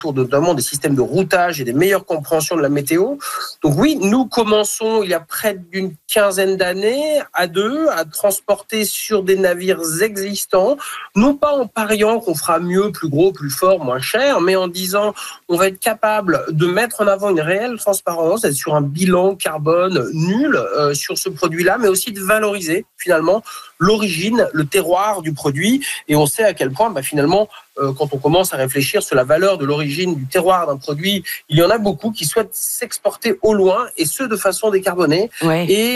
notamment des systèmes de routage et des meilleures compréhensions de la météo. Donc oui, nous commençons il y a près d'une quinzaine d'années à transporter sur des navires existants, non pas en pariant qu'on fera mieux, plus gros, plus fort, moins cher, mais en disant on va être capable de mettre en avant une réelle transparence, d'être sur un bilan carbone nul sur ce produit-là, mais aussi de valoriser finalement l'origine, le terroir du produit. Et on sait à quel point finalement, quand on commence à réfléchir sur la valeur de l'origine du terroir d'un produit, il y en a beaucoup qui souhaitent s'exporter au loin, et ce de façon décarbonée. Ouais. Et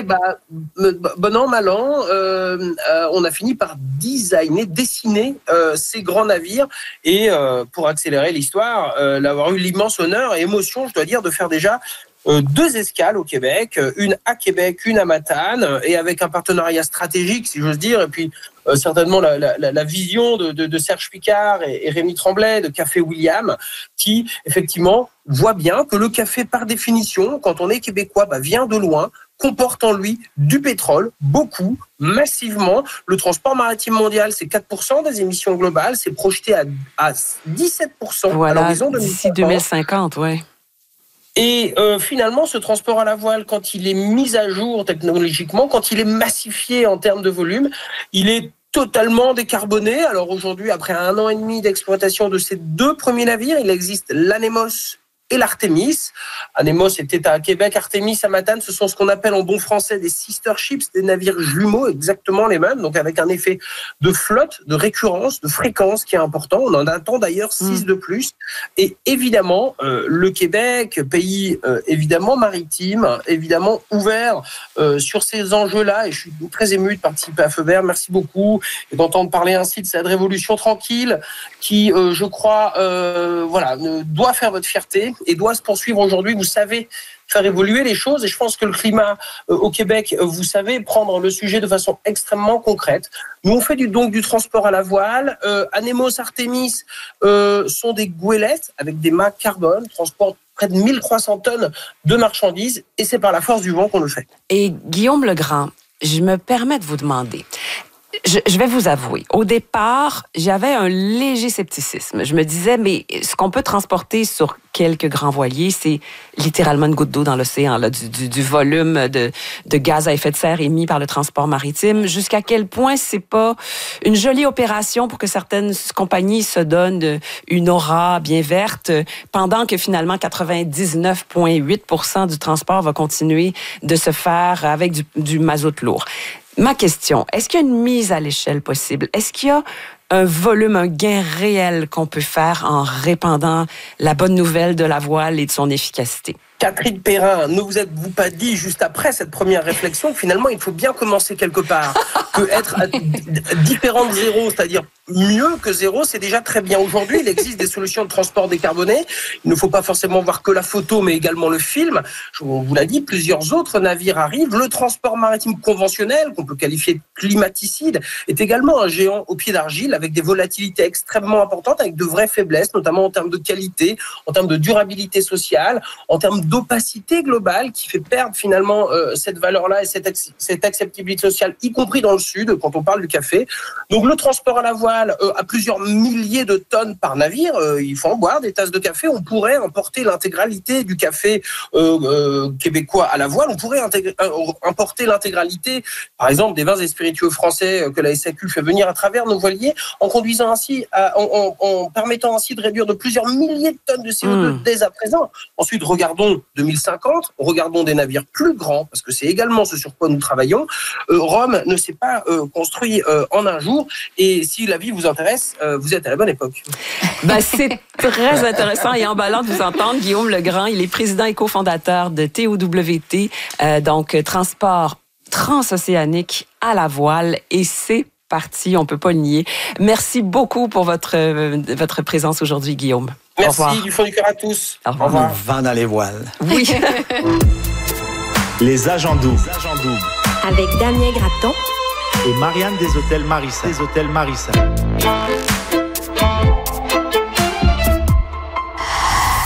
bon an, mal an, on a fini par dessiner ces grands navires. Et pour accélérer l'histoire, l'avoir eu l'immense honneur et émotion, je dois dire, de faire déjà 2 escales au Québec, une à Québec, une à Matane, et avec un partenariat stratégique, si j'ose dire, et puis certainement la vision de Serge Picard et Rémi Tremblay de Café William, qui effectivement voit bien que le café, par définition, quand on est québécois, vient de loin, comporte en lui du pétrole, beaucoup, massivement. Le transport maritime mondial, c'est 4% des émissions globales, c'est projeté à 17% voilà, à l'horizon 2050. D'ici 2050, ouais. Et finalement, ce transport à la voile, quand il est mis à jour technologiquement, quand il est massifié en termes de volume, il est totalement décarboné. Alors aujourd'hui, après 1 an et demi d'exploitation de ces 2 premiers navires, il existe l'Anemos et l'Artemis. Anemos était à Québec, Artemis à Matane. Ce sont ce qu'on appelle en bon français des sister ships, des navires jumeaux, exactement les mêmes, donc avec un effet de flotte, de récurrence, de fréquence qui est important. On en attend d'ailleurs 6 de plus. Et évidemment, le Québec, pays évidemment maritime, évidemment ouvert sur ces enjeux-là, et je suis très ému de participer à Feu Vert. Merci beaucoup, et d'entendre parler ainsi de cette révolution tranquille qui, je crois, doit faire votre fierté et doit se poursuivre aujourd'hui. Vous savez faire évoluer les choses, et je pense que le climat au Québec, vous savez prendre le sujet de façon extrêmement concrète. Nous, on fait du transport à la voile. Anemos, Artemis sont des goélettes avec des mâts carbone, transportent près de 1300 tonnes de marchandises, et c'est par la force du vent qu'on le fait. Et Guillaume Legrand, je me permets de vous demander, je vais vous avouer, au départ, j'avais un léger scepticisme. Je me disais, mais ce qu'on peut transporter sur quelques grands voiliers, c'est littéralement une goutte d'eau dans l'océan, là, du volume de gaz à effet de serre émis par le transport maritime. Jusqu'à quel point c'est pas une jolie opération pour que certaines compagnies se donnent une aura bien verte, pendant que finalement 99,8% du transport va continuer de se faire avec du mazout lourd. Ma question, est-ce qu'il y a une mise à l'échelle possible? Est-ce qu'il y a un volume, un gain réel qu'on peut faire en répandant la bonne nouvelle de la voile et de son efficacité? Catherine Perrin, ne vous êtes-vous pas dit juste après cette première réflexion, finalement, il faut bien commencer quelque part, que être différent de zéro, c'est-à-dire mieux que zéro, c'est déjà très bien. Aujourd'hui, il existe des solutions de transport décarbonées. Il ne faut pas forcément voir que la photo, mais également le film. On vous l'a dit, plusieurs autres navires arrivent. Le transport maritime conventionnel, qu'on peut qualifier de climaticide, est également un géant au pied d'argile, avec des volatilités extrêmement importantes, avec de vraies faiblesses, notamment en termes de qualité, en termes de durabilité sociale, en termes d'opacité globale, qui fait perdre finalement cette valeur-là et cette acceptabilité sociale, y compris dans le Sud, quand on parle du café. Donc le transport à la voile, à plusieurs milliers de tonnes par navire, il faut en boire des tasses de café. On pourrait importer l'intégralité du café québécois à la voile. On pourrait importer l'intégralité, par exemple, des vins et spiritueux français que la SAQ fait venir à travers nos voiliers, en conduisant ainsi, en permettant ainsi de réduire de plusieurs milliers de tonnes de CO2 dès à présent. Ensuite, regardons 2050, regardons des navires plus grands, parce que c'est également ce sur quoi nous travaillons. Rome ne s'est pas construit en un jour, et si la vie vous intéresse, vous êtes à la bonne époque. C'est très intéressant et emballant de vous entendre. Guillaume Legrand, il est président et cofondateur de TOWT, donc transport transocéanique à la voile, et c'est parti, on ne peut pas le nier. Merci beaucoup pour votre présence aujourd'hui, Guillaume. Merci, du fond du cœur à tous. Au revoir. Vent dans les voiles. Oui. Les agents doubles. Avec Damien Gratton et Marianne des Hôtels Marissa.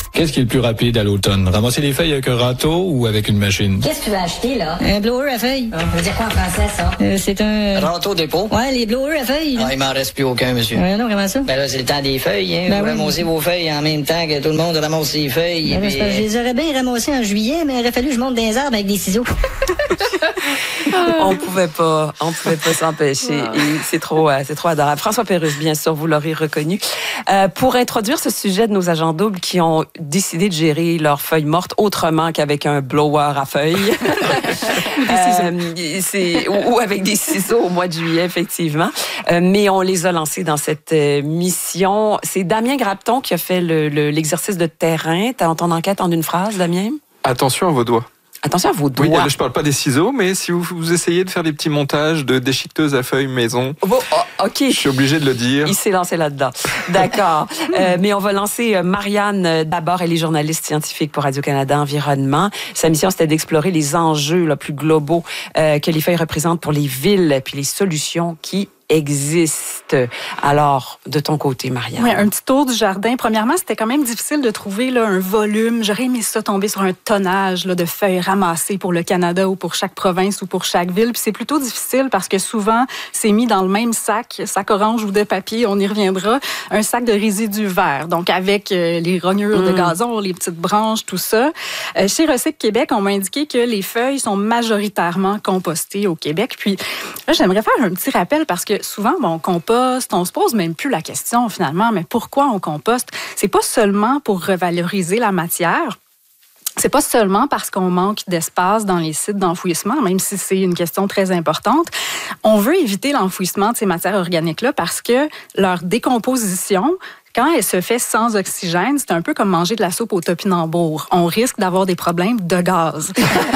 Qu'est-ce qui est le plus rapide à l'automne? Ramasser les feuilles avec un râteau ou avec une machine? Qu'est-ce que tu vas acheter, là? Un blower à feuilles. Ça veut dire quoi en français, ça? C'est un... Râteau dépôt. Ouais, les blowers à feuilles. Ah, il m'en reste plus aucun, monsieur. Non, comment ça? Ben là, c'est le temps des feuilles, hein. Ben Vous oui. ramassez vos feuilles en même temps que tout le monde ramasse ses feuilles. Ben, puis, je les aurais bien ramassés en juillet, mais il aurait fallu que je monte dans les arbres avec des ciseaux. On pouvait pas s'empêcher. Et c'est trop adorable. François Pérusse, bien sûr, vous l'aurez reconnu. Pour introduire ce sujet de nos agents doubles qui ont décidé de gérer leurs feuilles mortes autrement qu'avec un blower à feuilles. Ou avec des ciseaux au mois de juillet, effectivement. Mais on les a lancés dans cette mission. C'est Damien Grapton qui a fait l'exercice de terrain. T'as ton enquête en une phrase, Damien? Attention à vos doigts. Attention à vos doigts. Oui, je parle pas des ciseaux, mais si vous essayez de faire des petits montages de déchiqueteuses à feuilles maison, OK. Je suis obligé de le dire. Il s'est lancé là-dedans. D'accord. Mais on va lancer Marianne. D'abord, elle est journaliste scientifique pour Radio-Canada Environnement. Sa mission, c'était d'explorer les enjeux plus globaux que les feuilles représentent pour les villes, puis les solutions qui existe. Alors, de ton côté, Marianne. Oui, un petit tour du jardin. Premièrement, c'était quand même difficile de trouver là, un volume. J'aurais aimé ça tomber sur un tonnage là, de feuilles ramassées pour le Canada ou pour chaque province ou pour chaque ville. Puis c'est plutôt difficile parce que souvent, c'est mis dans le même sac orange ou de papier, on y reviendra, un sac de résidus verts. Donc, avec les rognures de gazon, les petites branches, tout ça. Chez Recycle Québec, on m'a indiqué que les feuilles sont majoritairement compostées au Québec. Puis là, j'aimerais faire un petit rappel parce que souvent, on composte, on se pose même plus la question finalement, mais pourquoi on composte? C'est pas seulement pour revaloriser la matière. C'est pas seulement parce qu'on manque d'espace dans les sites d'enfouissement, même si c'est une question très importante. On veut éviter l'enfouissement de ces matières organiques-là parce que leur décomposition, quand elle se fait sans oxygène, c'est un peu comme manger de la soupe au topinambour. On risque d'avoir des problèmes de gaz.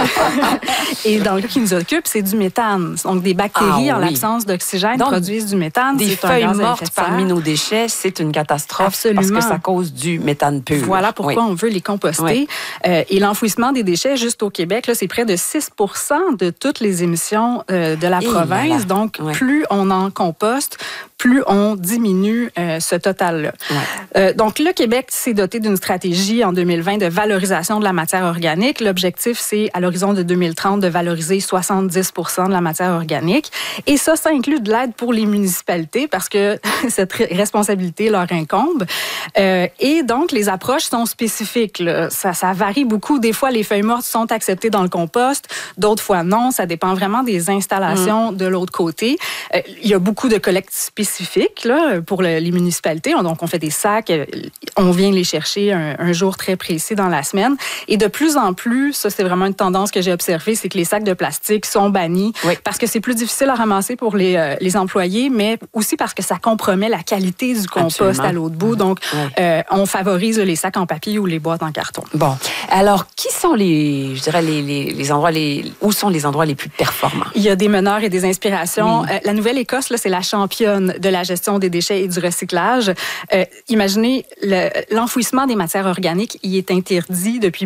Et dans le cas qui nous occupe, c'est du méthane. Donc, des bactéries, en l'absence d'oxygène, produisent du méthane. Des feuilles mortes parmi nos déchets, c'est une catastrophe. Absolument. Parce que ça cause du méthane pur. Voilà pourquoi on veut les composter. Et l'enfouissement des déchets, juste au Québec, là, c'est près de 6% de toutes les émissions de la province. Donc, plus on en composte, plus on diminue ce total-là. Donc, le Québec s'est doté d'une stratégie en 2020 de valorisation de la matière organique. L'objectif, c'est, à l'horizon de 2030, de valoriser 70% de la matière organique. Et ça inclut de l'aide pour les municipalités parce que cette responsabilité leur incombe. Et donc, les approches sont spécifiques. Là. Ça varie beaucoup. Des fois, les feuilles mortes sont acceptées dans le compost. D'autres fois, non. Ça dépend vraiment des installations de l'autre côté. Il y a beaucoup de collectes spécifiques là, pour les municipalités. Donc, on fait des sacs. On vient les chercher un jour très précis dans la semaine. Et de plus en plus, ça, c'est vraiment une tendance que j'ai observée, c'est que les sacs de plastique sont bannis parce que c'est plus difficile à ramasser pour les employés, mais aussi parce que ça compromet la qualité du compost à l'autre bout. Donc, on favorise les sacs en papier ou les boîtes en carton. Bon. Alors, qui sont les endroits, où sont les endroits les plus performants? Il y a des meneurs et des inspirations. La Nouvelle-Écosse, là, c'est la championne de la gestion des déchets et du recyclage. Imaginez, l'enfouissement des matières organiques, il est interdit depuis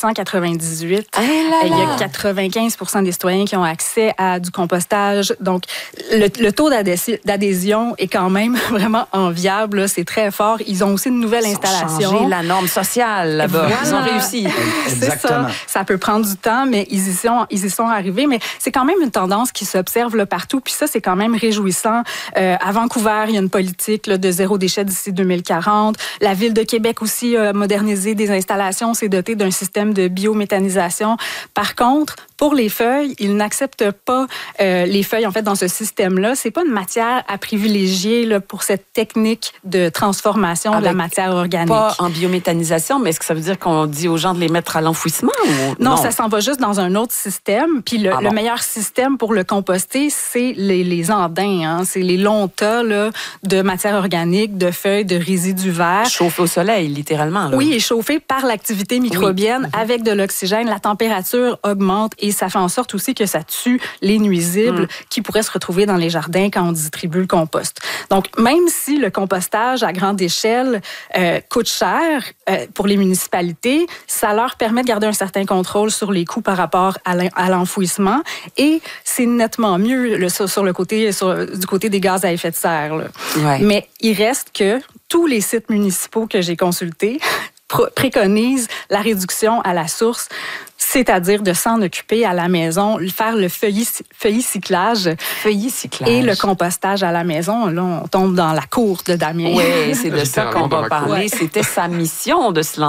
1998. Il y a 95% des citoyens qui ont accès à du compostage. Donc, le taux d'adhésion est quand même vraiment enviable. Là. C'est très fort. Ils ont aussi une nouvelle installation. Changé la norme sociale là-bas. Voilà. Ils ont réussi. C'est ça. Ça peut prendre du temps, mais ils y sont arrivés. Mais c'est quand même une tendance qui s'observe là, partout. Puis ça, c'est quand même réjouissant. À Vancouver, il y a une politique là, de zéro déchet d'ici 2040. La Ville de Québec aussi a modernisé des installations, s'est dotée d'un système de biométhanisation. Par contre, pour les feuilles, ils n'acceptent pas les feuilles en fait dans ce système-là. C'est pas une matière à privilégier là, pour cette technique de transformation de la matière organique. Pas en biométhanisation, mais est-ce que ça veut dire qu'on dit aux gens de les mettre à l'enfouissement ou non, ça s'en va juste dans un autre système. Puis le meilleur système pour le composter, c'est les andins. Hein. C'est les longs tas là, de matière organique, de feuilles, de résidus verts. Chauffés au soleil, littéralement. Là. Oui, et chauffés par l'activité microbienne avec de l'oxygène. La température augmente et ça fait en sorte aussi que ça tue les nuisibles qui pourraient se retrouver dans les jardins quand on distribue le compost. Donc, même si le compostage à grande échelle coûte cher pour les municipalités, ça leur permet de garder un certain contrôle sur les coûts par rapport à l'enfouissement et c'est nettement mieux du côté des gaz à effet de serre. Là. Mais il reste que tous les sites municipaux que j'ai consultés préconise la réduction à la source, c'est-à-dire de s'en occuper à la maison, faire le feuillis-cyclage et le compostage à la maison. Là, on tombe dans la cour de Damien. Oui, c'est de ça qu'on va parler. C'était sa mission de se lancer